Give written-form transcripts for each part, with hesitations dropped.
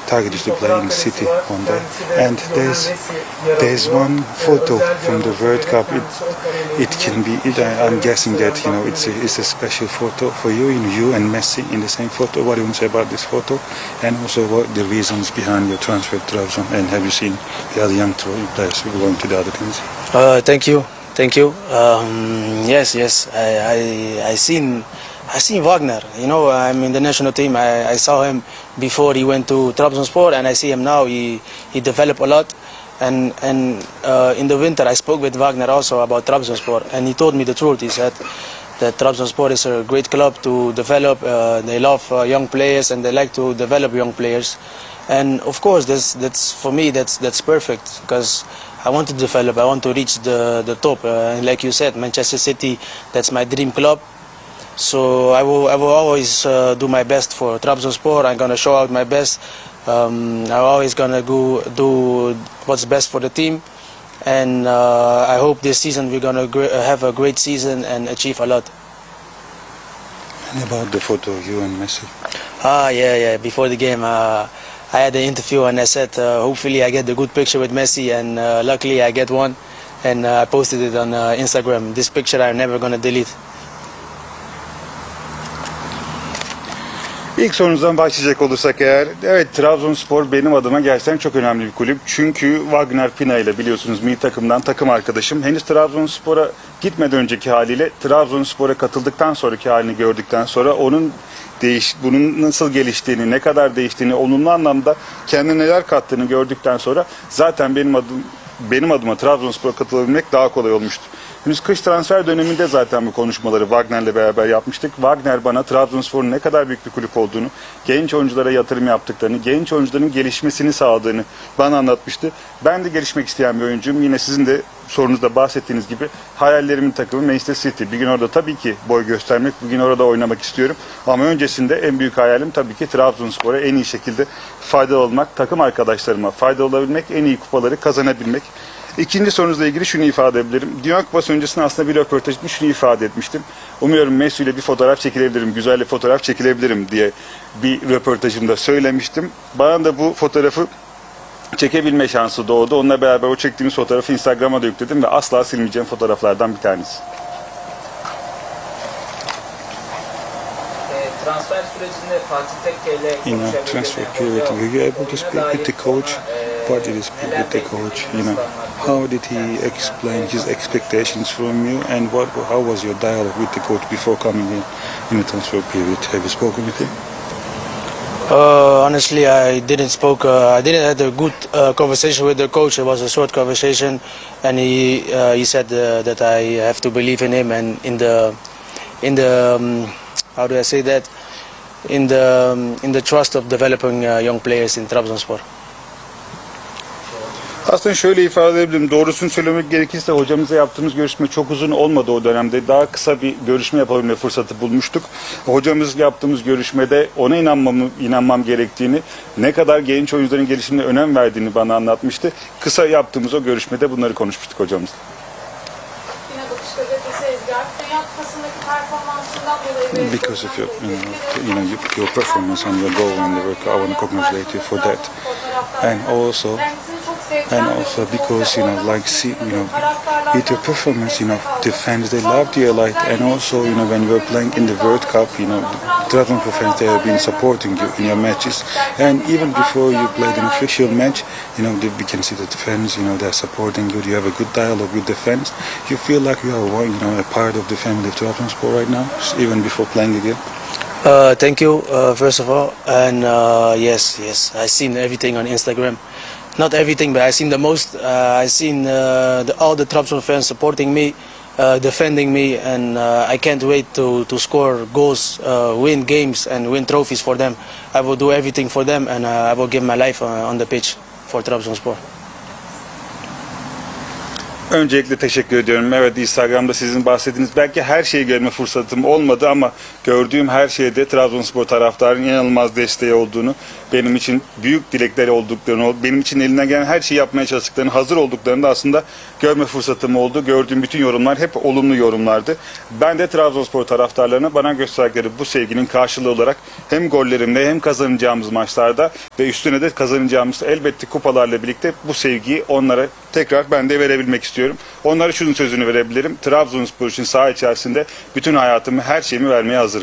target is to play in City one day. And there's one photo from the World Cup. It can be. I'm guessing that it's a special photo for you. You and Messi in the same photo. What do you want to say about this photo? And also, what the reasons behind your transfer to Trabzon? And have you seen the other young players who are going to the other teams? Thank you. Yes. I seen Wagner. I'm in the national team. I saw him before he went to Trabzonspor, and I see him now. He developed a lot. And in the winter, I spoke with Wagner also about Trabzonspor, and he told me the truth. He said that Trabzonspor is a great club to develop. They love young players, and they like to develop young players. And of course, that's for me. That's perfect, because I want to develop. I want to reach the top. And like you said, Manchester City, that's my dream club. So I will always do my best for Trabzonspor. I'm gonna show out my best. I'm always gonna go do what's best for the team. And I hope this season we're gonna have a great season and achieve a lot. And about the photo of you and Messi? Yeah. Before the game, I had an interview and I said, hopefully I get a good picture with Messi, and luckily I get one, and I posted it on Instagram. This picture I'm never gonna delete. İlk sorunuzdan başlayacak olursak eğer, evet, Trabzonspor benim adıma gerçekten çok önemli bir kulüp. Çünkü Wagner Pina ile, biliyorsunuz, milli takımdan takım arkadaşım. Henüz Trabzonspor'a gitmeden önceki haliyle Trabzonspor'a katıldıktan sonraki halini gördükten sonra bunun nasıl geliştiğini, ne kadar değiştiğini, olumlu anlamda kendine neler kattığını gördükten sonra zaten benim adıma Trabzonspor'a katılabilmek daha kolay olmuştu. Henüz kış transfer döneminde zaten bu konuşmaları Wagner'le beraber yapmıştık. Wagner bana Trabzonspor'un ne kadar büyük bir kulüp olduğunu, genç oyunculara yatırım yaptıklarını, genç oyuncuların gelişmesini sağladığını bana anlatmıştı. Ben de gelişmek isteyen bir oyuncuyum. Yine sizin de sorunuzda bahsettiğiniz gibi hayallerimin takımı Manchester City. Bir gün orada tabii ki boy göstermek, bir gün orada oynamak istiyorum. Ama öncesinde en büyük hayalim tabii ki Trabzonspor'a en iyi şekilde faydalı olmak, takım arkadaşlarıma faydalı olabilmek, en iyi kupaları kazanabilmek. İkinci sorunuzla ilgili şunu ifade edebilirim. Dünya Kupası öncesinde aslında bir röportajda şunu ifade etmiştim. Umuyorum Messi ile bir fotoğraf çekilebilirim, güzel bir fotoğraf çekilebilirim diye bir röportajımda söylemiştim. Bana da bu fotoğrafı çekebilme şansı doğdu. Onunla beraber o çektiğimiz fotoğrafı Instagram'a da yükledim ve asla silmeyeceğim fotoğraflardan bir tanesi. Transfer sürecinde Fatih Tekke ile konuşabildiniz. Transfer period, were you able to speak with the coach? What did you speak with the coach? How did he explain his expectations from you, and how was your dialogue with the coach before coming in the transfer period? Have you spoken with him? Honestly, I didn't have a good conversation with the coach. It was a short conversation, and he said that I have to believe in him and in the how do I say that? In the trust of developing young players in Trabzonspor. Aslında şöyle ifade edebilirim. Doğrusunu söylemek gerekirse hocamızla yaptığımız görüşme çok uzun olmadı o dönemde. Daha kısa bir görüşme yapabilme fırsatı bulmuştuk. Hocamızla yaptığımız görüşmede ona inanmam gerektiğini, ne kadar genç oyuncuların gelişimine önem verdiğini bana anlatmıştı. Kısa yaptığımız o görüşmede bunları konuşmuştuk hocamızla. Because of your performance on your goal in the World Cup, I want to congratulate you for that, and also because with your performance, the fans, they loved you a lot, and also when you were playing in the World Cup, Trabzonspor fans, they have been supporting you in your matches, and even before you played an official match, we can see that the fans, they're supporting you. You have a good dialogue with the fans. You feel like you are a part of the family of Trabzonspor right now, even before playing again. Thank you, first of all, and yes, I seen everything on Instagram. Not everything, but I seen the most. I seen all the Trabzon fans supporting me, defending me, and I can't wait to score goals, win games, and win trophies for them. I will do everything for them, and I will give my life on the pitch for Trabzonspor. Öncelikle teşekkür ediyorum. Evet, Instagram'da sizin bahsettiğiniz belki her şeyi görme fırsatım olmadı ama gördüğüm her şeyde Trabzonspor taraftarının inanılmaz desteği olduğunu benim için büyük dilekleri olduklarını, benim için elinden gelen her şeyi yapmaya çalıştıklarını, hazır olduklarını da aslında görme fırsatım oldu. Gördüğüm bütün yorumlar hep olumlu yorumlardı. Ben de Trabzonspor taraftarlarına bana gösterdikleri bu sevginin karşılığı olarak hem gollerimle hem kazanacağımız maçlarda ve üstüne de kazanacağımız elbette kupalarla birlikte bu sevgiyi onlara tekrar ben de verebilmek istiyorum. Onlara şunun sözünü verebilirim. Trabzonspor için saha içerisinde bütün hayatımı, her şeyimi vermeye hazırım.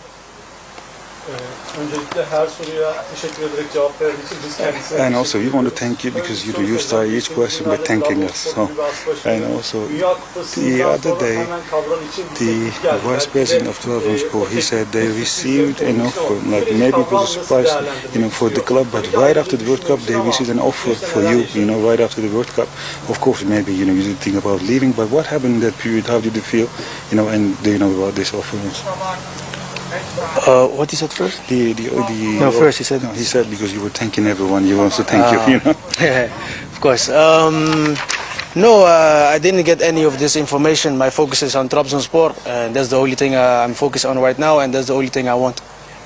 Öncelikle her soruya teşekkür ederek cevap verdiği için biz kendisine And also, we want to thank you because you start each question by thanking us. So, and also, the other day, the vice president of Trabzonspor, he said they received an offer, like maybe it was a surprise, for the club, but right after the World Cup, they received an offer for you, right after the World Cup. Of course, maybe, you did think about leaving, but what happened in that period? How did you feel, and do you know about this offer? What is it first? No, first he said. No, he said because you were thanking everyone, you also thank you. Of course. No, I didn't get any of this information. My focus is on Trabzonspor, and that's the only thing I'm focused on right now, and that's the only thing I want.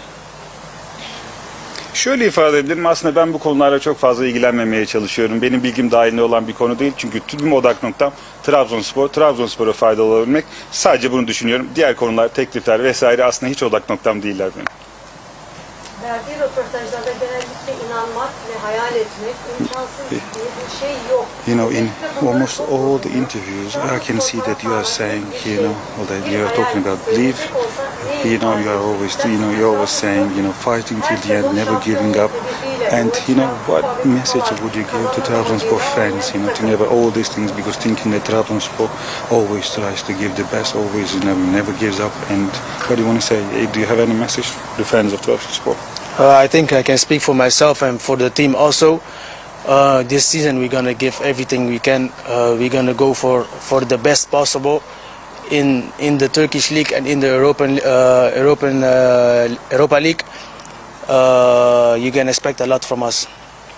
Şöyle ifade edebilirim. Aslında ben bu konularla çok fazla ilgilenmemeye çalışıyorum. Benim bilgim dahilinde olan bir konu değil. Çünkü tüm odak noktam Trabzonspor. Trabzonspor'a faydalı olabilmek. Sadece bunu düşünüyorum. Diğer konular, teklifler vesaire aslında hiç odak noktam değiller benim. Verdiği röportajlarda genellikle inanmak ve hayal etmek imkansız diye bir şey yok. In almost all the interviews, I can see that you are saying, or that you are talking about belief. You are always, you're always saying, fighting till the end, never giving up. And what message would you give to Trabzonspor fans, to never all these things, because thinking that Trabzonspor always tries to give the best, always, never gives up. And what do you want to say? Do you have any message to the fans of Trabzonspor? I think I can speak for myself and for the team also. This season we're gonna give everything we can. We're gonna go for the best possible in the Turkish league and in the Europa League. You can expect a lot from us.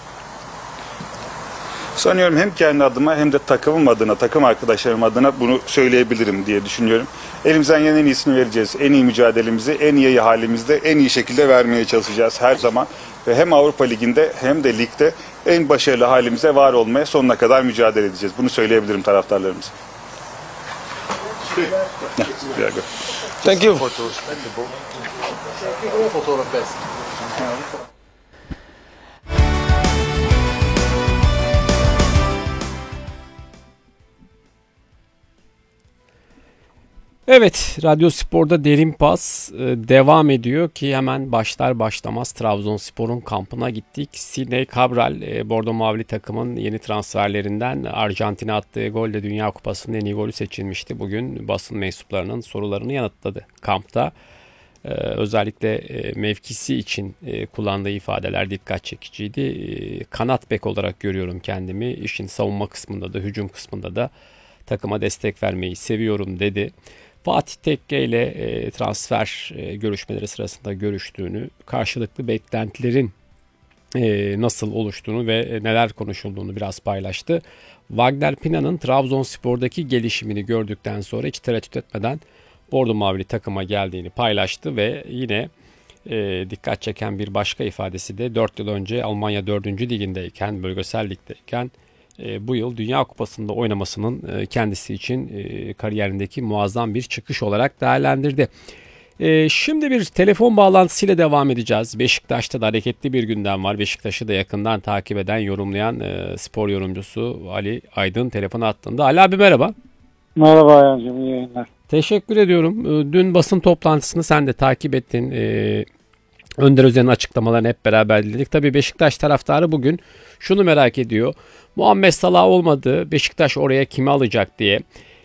Sanıyorum hem kendi adıma hem de takımım adına, takım arkadaşlarım adına bunu söyleyebilirim diye düşünüyorum. Elimizden gelen en iyisini vereceğiz. En iyi mücadelemizi, en iyi halimizde, en iyi şekilde vermeye çalışacağız her zaman. Ve hem Avrupa Ligi'nde hem de ligde en başarılı halimize var olmaya sonuna kadar mücadele edeceğiz. Bunu söyleyebilirim taraftarlarımıza. Thank you. Evet, Radyo Spor'da Derin Pas devam ediyor ki hemen başlar başlamaz Trabzonspor'un kampına gittik. Sidney Cabral, Bordo Mavili takımın yeni transferlerinden Arjantin'e attığı golle Dünya Kupası'nın en iyi golü seçilmişti. Bugün basın mensuplarının sorularını yanıtladı kampta. Özellikle mevkisi için kullandığı ifadeler dikkat çekiciydi. Kanat bek olarak görüyorum kendimi. İşin savunma kısmında da hücum kısmında da takıma destek vermeyi seviyorum dedi. Fatih Tekke ile transfer görüşmeleri sırasında görüştüğünü, karşılıklı beklentilerin nasıl oluştuğunu ve neler konuşulduğunu biraz paylaştı. Wagner Pina'nın Trabzonspor'daki gelişimini gördükten sonra hiç tereddüt etmeden Bordo Mavili takıma geldiğini paylaştı ve yine dikkat çeken bir başka ifadesi de 4 yıl önce Almanya 4. ligindeyken, bölgesel ligdeyken bu yıl Dünya Kupası'nda oynamasının kendisi için kariyerindeki muazzam bir çıkış olarak değerlendirdi. Şimdi bir telefon bağlantısıyla devam edeceğiz. Beşiktaş'ta da hareketli bir gündem var. Beşiktaş'ı da yakından takip eden, yorumlayan spor yorumcusu Ali Aydın telefon attığında. Ali abi merhaba. Merhaba Ayancığım, iyi yayınlar. Teşekkür ediyorum. Dün basın toplantısını sen de takip ettin. Önder Özen'in açıklamalarını hep beraber dinledik. Tabii Beşiktaş taraftarı bugün şunu merak ediyor. Muhammed Salah olmadı. Beşiktaş oraya kimi alacak diye.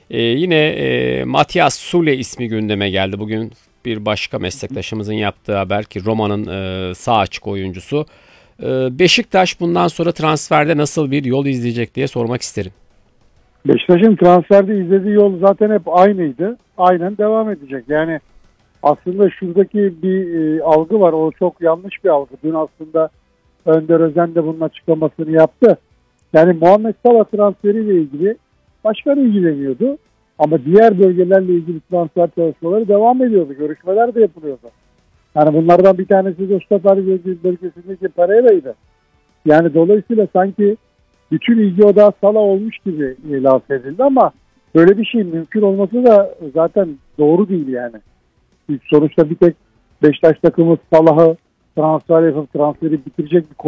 Yine Matias Sule ismi gündeme geldi. Bugün bir başka meslektaşımızın yaptığı haber ki Roma'nın sağ açık oyuncusu. Beşiktaş bundan sonra transferde nasıl bir yol izleyecek diye sormak isterim. Beşiktaş'ın transferde izlediği yol zaten hep aynıydı. Aynen devam edecek. Yani aslında şuradaki bir algı var. O çok yanlış bir algı. Dün aslında Önder Özen de bunun açıklamasını yaptı. Yani Muhammed Salah transferiyle ilgili başkan ilgileniyordu. Ama diğer bölgelerle ilgili transfer çalışmaları devam ediyordu. Görüşmeler de yapılıyordu. Yani bunlardan bir tanesi de stoper bölgesindeki Pereira'ydı. Yani dolayısıyla sanki bütün ilgi odağı Salah olmuş gibi lanse edildi ama böyle bir şey mümkün olması da zaten doğru değil yani. Sonuçta bir tek Beşiktaş takımı Salah'ı transferi bitirecek bir